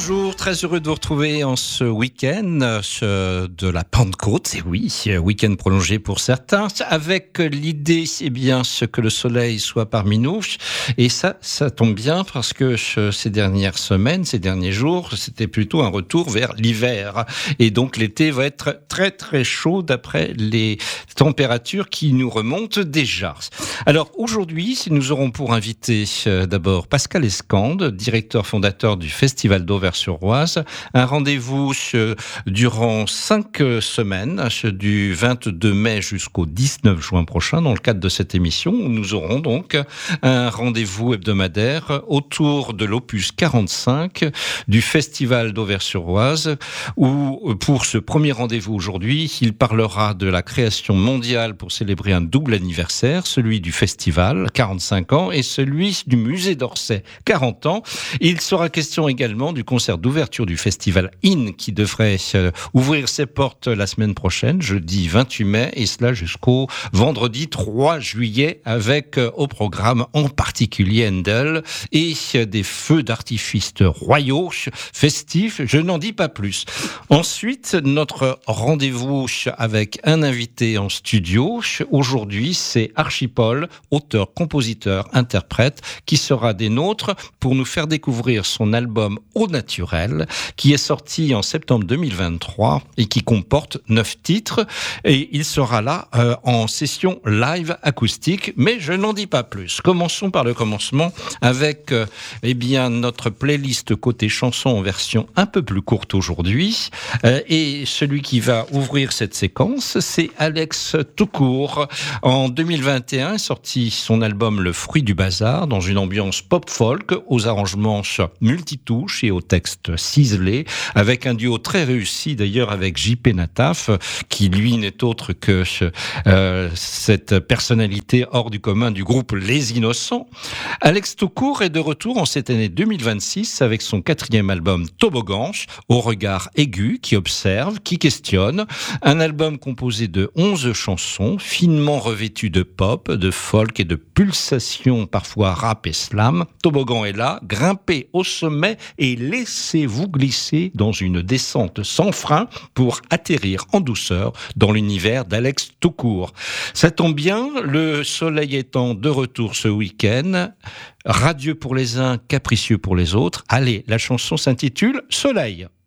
Bonjour, très heureux de vous retrouver en ce week-end de la Pentecôte. Et oui, week-end prolongé pour certains, avec l'idée, que le soleil soit parmi nous. Et ça tombe bien parce que ces dernières semaines, ces derniers jours, c'était plutôt un retour vers l'hiver. Et donc l'été va être très très chaud d'après les températures qui nous remontent déjà. Alors aujourd'hui, nous aurons pour invité d'abord Pascal Escande, directeur fondateur du Festival d'Auvers-sur-Oise. Un rendez-vous durant 5 semaines, du 22 mai jusqu'au 19 juin prochain, dans le cadre de cette émission, où nous aurons donc un rendez-vous hebdomadaire autour de l'opus 45 du Festival d'Auvers-sur-Oise, où pour ce premier rendez-vous aujourd'hui, il parlera de la création mondiale pour célébrer un double anniversaire, celui du Festival, 45 ans, et celui du Musée d'Orsay, 40 ans. Il sera question également du concert d'ouverture du Festival IN qui devrait ouvrir ses portes la semaine prochaine, jeudi 28 mai, et cela jusqu'au vendredi 3 juillet, avec au programme en particulier Handel et des feux d'artifice royaux, festifs, je n'en dis pas plus. Ensuite, notre rendez-vous avec un invité en studio. Aujourd'hui, c'est Archipol, auteur, compositeur, interprète, qui sera des nôtres pour nous faire découvrir son album Au Naturel, qui est sorti en septembre 2023 et qui comporte 9 titres. Et il sera là en session live acoustique, mais je n'en dis pas plus. Commençons par le commencement avec notre playlist côté chanson en version un peu plus courte aujourd'hui. Et celui qui va ouvrir cette séquence, c'est Alex Toucourt. En 2021, est sorti son album Le Fruit du Bazar, dans une ambiance pop-folk, aux arrangements multitouches et aux textes ciselés, avec un duo très réussi d'ailleurs avec JP Nataf, qui lui n'est autre que cette personnalité hors du commun du groupe Les Innocents. Alex Toucourt est de retour en cette année 2026 avec son 4e album Toboggan, au regard aigu, qui observe, qui questionne. Un album composé de 11 chansons, finement revêtues de pop, de folk et de pulsations parfois rap et slam. Toboggan est là, grimpez au sommet et laissez-vous glisser dans une descente sans frein pour atterrir en douceur dans l'univers d'Alex Toucourt. Ça tombe bien, le soleil étant de retour ce week-end, radieux pour les uns, capricieux pour les autres. Allez, la chanson s'intitule Soleil.